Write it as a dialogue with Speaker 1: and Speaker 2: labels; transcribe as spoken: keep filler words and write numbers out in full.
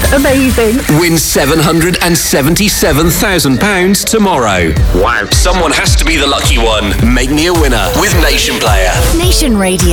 Speaker 1: Amazing.
Speaker 2: Win seven hundred seventy-seven thousand pounds tomorrow. Wow. Someone has to be the lucky one. Make me a winner with Nation Player.
Speaker 3: Nation Radio.